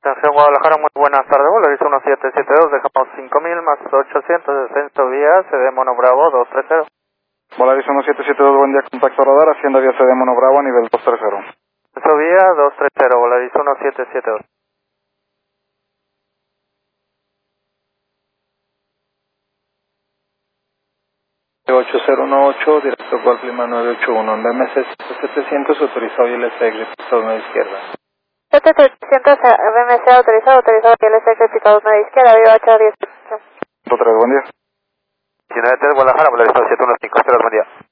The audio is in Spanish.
Atención Guadalajara, muy buenas tardes, Volaris 1772, dejamos 5000 más 800, descenso vía CD Mono Bravo 230. Volaris 1772, buen día, contacto radar, Hacienda vía CD Mono Bravo a nivel 230. Descenso vía 230, Volaris 1772. ...8018, director Golf Lima 981, en BMC 700, autorizado y LC, gripado una izquierda. 700 BMC autorizado y LC, gripado una izquierda, viva 810. 3, buen día. 19 Guadalajara, Volaris 715, buen día.